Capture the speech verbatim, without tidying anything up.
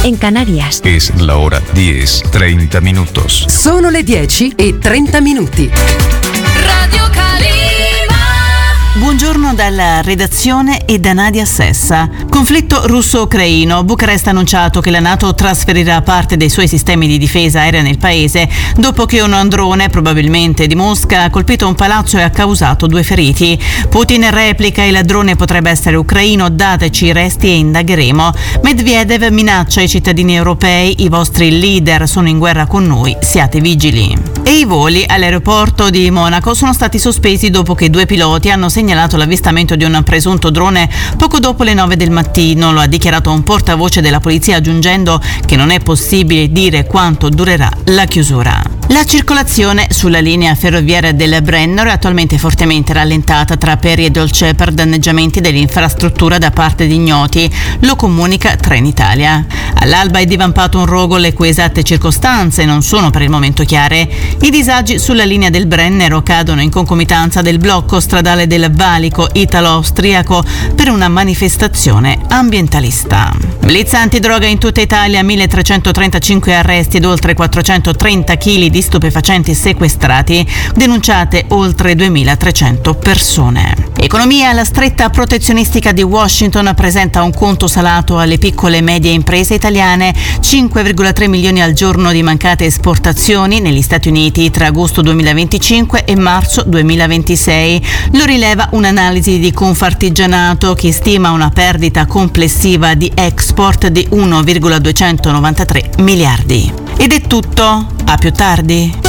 en Canarias. Es la hora diez, treinta minutos. Sono le dieci e trenta minuti. Radio Calima. Buongiorno dalla redazione e da Nadia Sessa. Conflitto russo-ucraino. Bucarest ha annunciato che la NATO trasferirà parte dei suoi sistemi di difesa aerea nel paese dopo che un drone, probabilmente di Mosca, ha colpito un palazzo e ha causato due feriti. Putin replica: il drone potrebbe essere ucraino, dateci i resti e indagheremo. Medvedev minaccia i cittadini europei: i vostri leader sono in guerra con noi, siate vigili. E i voli all'aeroporto di Monaco sono stati sospesi dopo che due piloti hanno segnalato l'avvistamento di un presunto drone poco dopo le nove del mattino. Lo ha dichiarato un portavoce della polizia, aggiungendo che non è possibile dire quanto durerà la chiusura. La circolazione sulla linea ferroviaria del Brennero è attualmente fortemente rallentata tra Peri e Dolce per danneggiamenti dell'infrastruttura da parte di ignoti, lo comunica Trenitalia. All'alba è divampato un rogo, le cui esatte circostanze non sono per il momento chiare. I disagi sulla linea del Brennero cadono in concomitanza del blocco stradale del valico italo-austriaco per una manifestazione ambientalista. Blitz antidroga in tutta Italia, milletrecentotrentacinque arresti ed oltre quattrocentotrenta chili di stupefacenti sequestrati, denunciate oltre duemilatrecento persone. Economia. La stretta protezionistica di Washington presenta un conto salato alle piccole e medie imprese italiane, cinque virgola tre milioni al giorno di mancate esportazioni negli Stati Uniti tra agosto duemilaventicinque e marzo duemilaventisei. Lo rileva un'analisi di Confartigianato che stima una perdita complessiva di export di uno virgola duecentonovantatré miliardi. Ed è tutto, a più tardi.